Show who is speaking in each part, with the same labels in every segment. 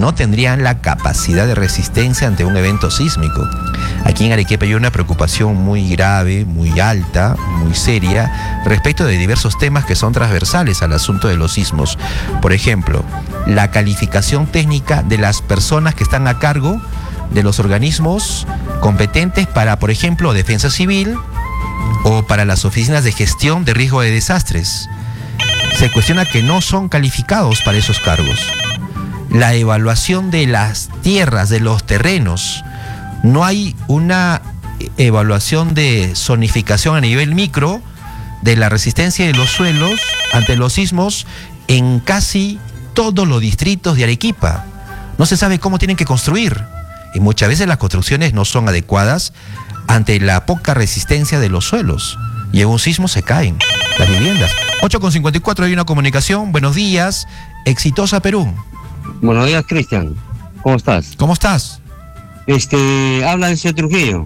Speaker 1: no tendrían la capacidad de resistencia ante un evento sísmico. Aquí en Arequipa hay una preocupación muy grave, muy alta, muy seria, respecto de diversos temas que son transversales al asunto de los sismos. Por ejemplo, la calificación técnica de las personas que están a cargo de los organismos competentes para, por ejemplo, defensa civil o para las oficinas de gestión de riesgo de desastres. Se cuestiona que no son calificados para esos cargos. La evaluación de las tierras, de los terrenos. No hay una evaluación de zonificación a nivel micro de la resistencia de los suelos ante los sismos en casi todos los distritos de Arequipa. No se sabe cómo tienen que construir y muchas veces las construcciones no son adecuadas ante la poca resistencia de los suelos y en un sismo se caen las viviendas. 8:54, hay una comunicación. Buenos días, Exitosa Perú.
Speaker 2: Buenos días, Cristian. ¿Cómo estás?
Speaker 1: ¿Cómo estás?
Speaker 2: Habla el señor Trujillo.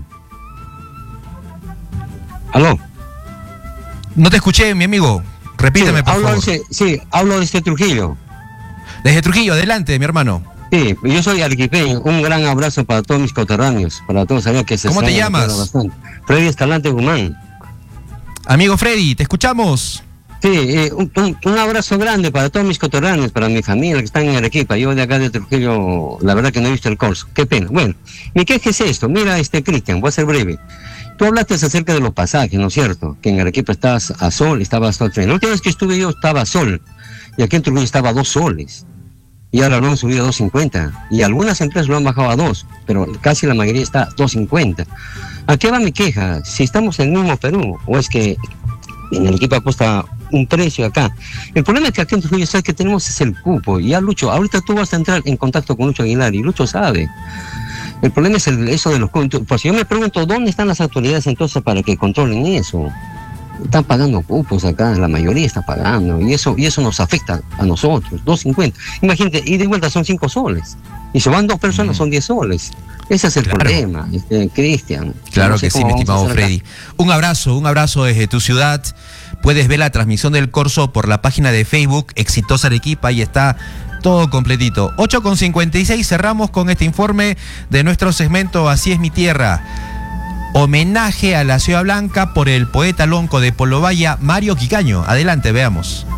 Speaker 2: ¿Aló?
Speaker 1: No te escuché, mi amigo. Repíteme, por favor.
Speaker 2: Hablo de Trujillo.
Speaker 1: Desde Trujillo, adelante, mi hermano.
Speaker 2: Sí, yo soy arequipeño. Un gran abrazo para todos mis coterráneos, para todos allá que se...
Speaker 1: ¿Cómo te llamas?
Speaker 2: Freddy Escalante Guzmán.
Speaker 1: Amigo Freddy, te escuchamos.
Speaker 2: Sí, un abrazo grande para todos mis coterráneos, para mi familia que están en Arequipa. Yo de acá de Trujillo, la verdad que no he visto el curso. Qué pena. Bueno, mi queja es esto. Mira, Cristian, voy a ser breve. Tú hablaste acerca de los pasajes, ¿no es cierto? Que en Arequipa estabas a sol, estabas a tren. La última vez que estuve yo estaba a sol, y aquí en Trujillo estaba a 2 soles. Y ahora lo han subido a 2.50. Y algunas empresas lo han bajado a 2, pero casi la mayoría está a 2.50. ¿A qué va mi queja? Si estamos en el mismo Perú, o es que en Arequipa cuesta un precio acá. El problema es que aquí en Trujillo, ¿sabes? Que tenemos es el cupo. Y ya Lucho, ahorita tú vas a entrar en contacto con Lucho Aguilar, y Lucho sabe. El problema es eso de los cupos. Pues yo me pregunto, ¿dónde están las autoridades entonces para que controlen eso? Están pagando cupos acá, la mayoría está pagando, y eso nos afecta a nosotros, 2.50. Imagínate, y de vuelta son 5 soles. Y si van 2 personas son 10 soles. Ese es el problema, Cristian.
Speaker 1: Claro no sé que sí, mi estimado Freddy. Un abrazo desde tu ciudad. Puedes ver la transmisión del curso por la página de Facebook, Exitosa Arequipa, y está todo completito. 8:56, cerramos con este informe de nuestro segmento Así es mi tierra. Homenaje a la Ciudad Blanca por el poeta lonco de Polobaya, Mario Quicaño. Adelante, veamos.